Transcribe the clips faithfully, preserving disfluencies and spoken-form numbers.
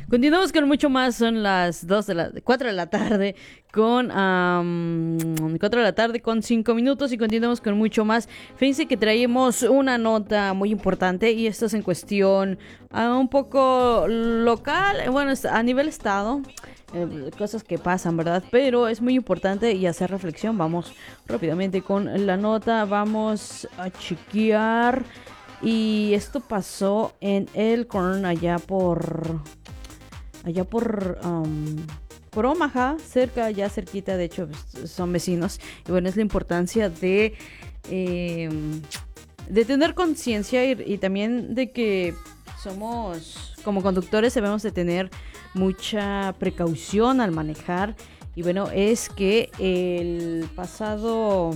Continuamos con mucho más, son las dos de la, cuatro de la tarde con um, cuatro de la tarde con cinco minutos y continuamos con mucho más. Fíjense que traemos una nota muy importante y esto es en cuestión uh, un poco local, bueno, a nivel estado, eh, cosas que pasan, ¿verdad? Pero es muy importante y hacer reflexión. Vamos rápidamente con la nota, vamos a chequear. Y esto pasó en Elkhorn, allá por... allá por... Um, por Omaha, cerca, ya cerquita, de hecho, son vecinos. Y bueno, es la importancia de... Eh, de tener conciencia y, y también de que somos... como conductores debemos de tener mucha precaución al manejar. Y bueno, es que el pasado...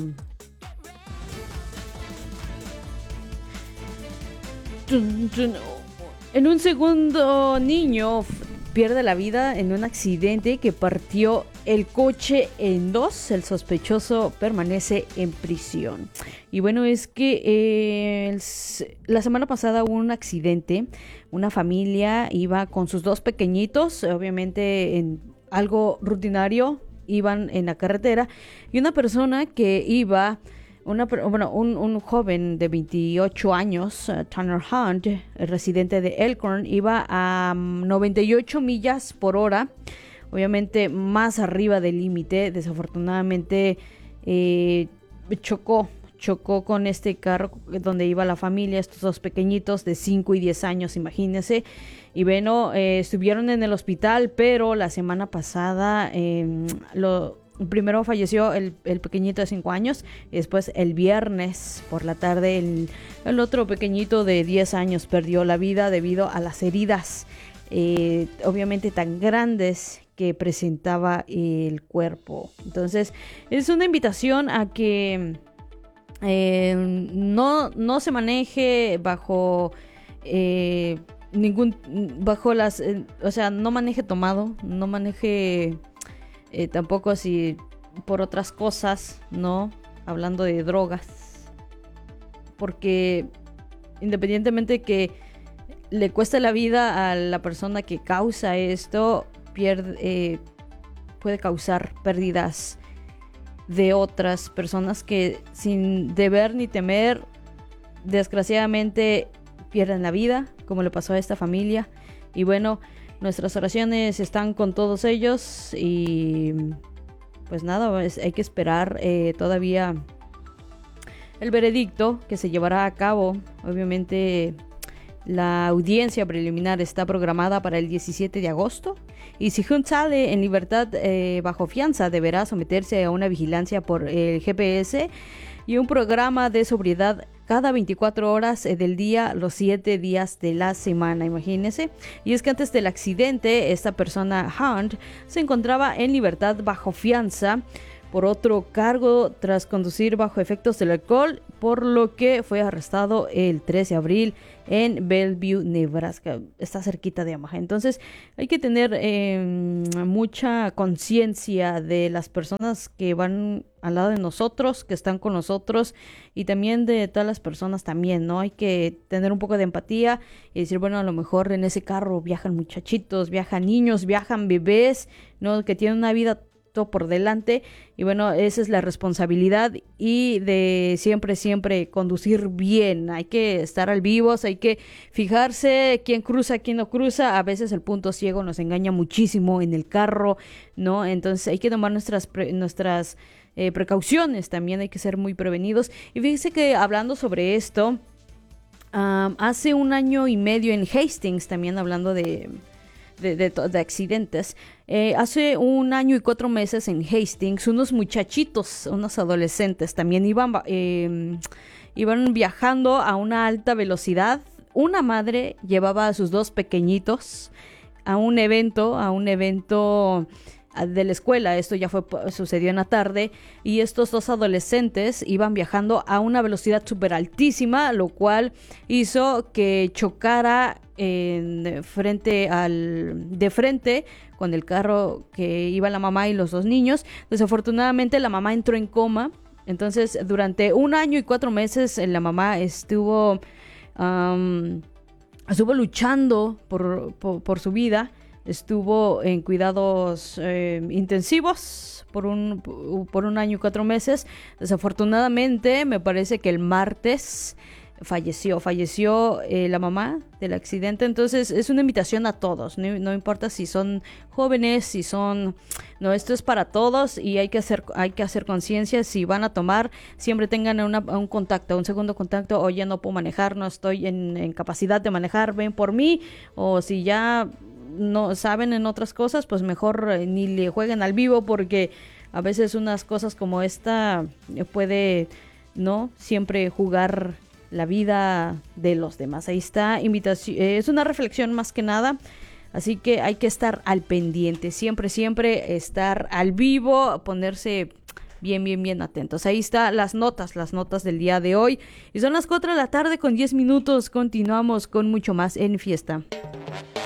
En un segundo, niño pierde la vida en un accidente que partió el coche en dos. El sospechoso permanece en prisión. Y bueno, es que eh, el, la semana pasada hubo un accidente. Una familia iba con sus dos pequeñitos, obviamente en algo rutinario, iban en la carretera. Y una persona que iba... Una, bueno, un, un joven de veintiocho años, uh, Tanner Hunt, residente de Elkhorn, iba a um, noventa y ocho millas por hora, obviamente más arriba del límite. Desafortunadamente eh, chocó, chocó con este carro donde iba la familia, estos dos pequeñitos de cinco y diez años, imagínense. Y bueno, eh, estuvieron en el hospital, pero la semana pasada eh, lo... primero falleció el, el pequeñito de cinco años y después el viernes por la tarde el, el otro pequeñito de diez años perdió la vida debido a las heridas eh, obviamente tan grandes que presentaba el cuerpo. Entonces es una invitación a que eh, no, no se maneje bajo eh, ningún bajo las eh, o sea, no maneje tomado, no maneje Eh, tampoco si por otras cosas, ¿no? Hablando de drogas. Porque independientemente de que le cueste la vida a la persona que causa esto, pierde, eh, puede causar pérdidas de otras personas que sin deber ni temer, desgraciadamente pierden la vida, como le pasó a esta familia. Y bueno, nuestras oraciones están con todos ellos y pues nada, pues hay que esperar eh, todavía el veredicto que se llevará a cabo. Obviamente la audiencia preliminar está programada para el diecisiete de agosto y si Hunt sale en libertad eh, bajo fianza, deberá someterse a una vigilancia por el G P S y un programa de sobriedad cada veinticuatro horas del día, los siete días de la semana, imagínense. Y es que antes del accidente, esta persona, Hunt, se encontraba en libertad bajo fianza por otro cargo tras conducir bajo efectos del alcohol, por lo que fue arrestado el tres de abril en Bellevue, Nebraska. Está cerquita de Omaha. Entonces hay que tener eh, mucha conciencia de las personas que van al lado de nosotros, que están con nosotros, y también de todas las personas también, ¿no? Hay que tener un poco de empatía y decir, bueno, a lo mejor en ese carro viajan muchachitos, viajan niños, viajan bebés, ¿no? Que tienen una vida por delante y bueno, esa es la responsabilidad y de siempre, siempre conducir bien. Hay que estar al vivos, hay que fijarse quién cruza, quién no cruza. A veces el punto ciego nos engaña muchísimo en el carro, ¿no? Entonces hay que tomar nuestras, pre- nuestras eh, precauciones, también hay que ser muy prevenidos. Y fíjense que hablando sobre esto, um, hace un año y medio en Hastings, también hablando de De, de, de accidentes. Eh, hace un año y cuatro meses en Hastings, unos muchachitos, unos adolescentes, también iban, eh, iban viajando a una alta velocidad. Una madre llevaba a sus dos pequeñitos a un evento, a un evento de la escuela. Esto ya fue sucedió en la tarde y estos dos adolescentes iban viajando a una velocidad súper altísima, lo cual hizo que chocara en frente al de frente con el carro que iba la mamá y los dos niños. Desafortunadamente la mamá entró en coma. Entonces durante un año y cuatro meses la mamá estuvo um, estuvo luchando por, por, por su vida, estuvo en cuidados eh, intensivos por un, por un año y cuatro meses. Desafortunadamente, me parece que el martes falleció, falleció eh, la mamá del accidente. Entonces es una invitación a todos, no, no importa si son jóvenes, si son, no, esto es para todos y hay que hacer, hay que hacer conciencia. Si van a tomar, siempre tengan una, un contacto, un segundo contacto. Oye, no puedo manejar, no estoy en, en capacidad de manejar, ven por mí. O si ya no saben en otras cosas, pues mejor eh, ni le jueguen al vivo, porque a veces unas cosas como esta eh, puede, no siempre jugar la vida de los demás. Ahí está, invitación, eh, es una reflexión más que nada, así que hay que estar al pendiente, siempre, siempre estar al vivo, ponerse bien, bien, bien atentos. Ahí está las notas, las notas del día de hoy, y son las cuatro de la tarde con diez minutos, continuamos con mucho más en Fiesta.